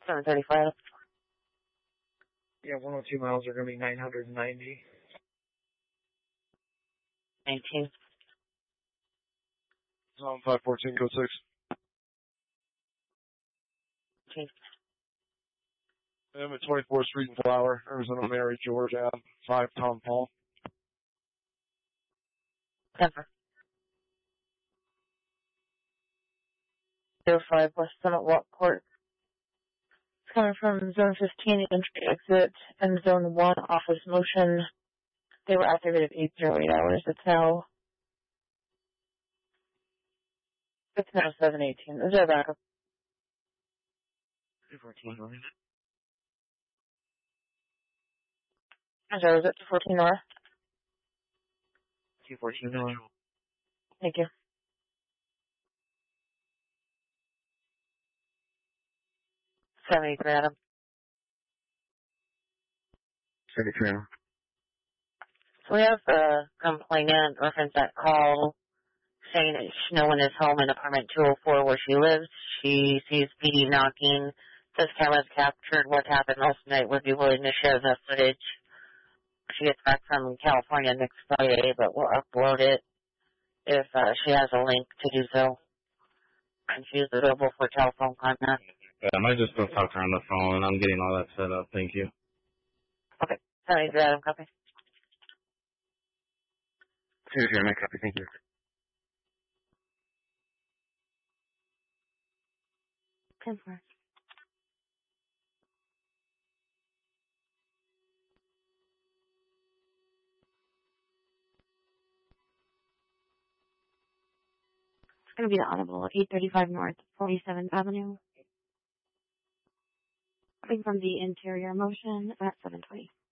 735. Yeah, 102 miles are going to be 990. 19. Zone 514, code 6. Okay. I'm at 24th Street and Flower, Arizona Mary, George Ave, 5 Tom Paul. Denver. 05 West Summit Walkport. It's coming from Zone 15, entry exit, and Zone 1, office motion. They were activated 808 hours. It's now 718. Is there a backup? 214 going. I'm sorry, was it 214 Nora? 214 going. Thank you. 73 Adam. 73 Adam. So we have a complainant reference that call saying that no one is home in apartment 204 where she lives. She sees PD knocking. Says cameras captured what happened last night. Would be willing to share the footage. She gets back from California next Friday, but we'll upload it if she has a link to do so. And she's available for telephone contact. I might just go talk to her on the phone. I'm getting all that set up. Thank you. Okay. 73 Adam, copy. 73 Adam, copy. Thank you. Confirm. It's going to be the Audible, 835 North 47th Avenue. Coming from the interior motion at 720.